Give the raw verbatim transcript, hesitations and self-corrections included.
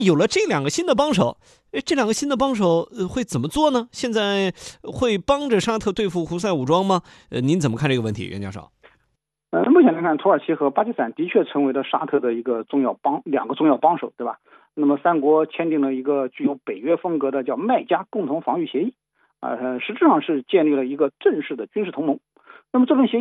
有了这两个新的帮手，这两个新的帮手会怎么做呢？现在会帮着沙特对付胡塞武装吗？呃，您怎么看这个问题，袁教授？ 呃，目前来看，土耳其和巴基斯坦的确成为了沙特的一个重要帮两个重要帮手，对吧？那么三国签订了一个具有北约风格的叫麦加共同防御协议，呃，实质上是建立了一个正式的军事同盟。那么这份协议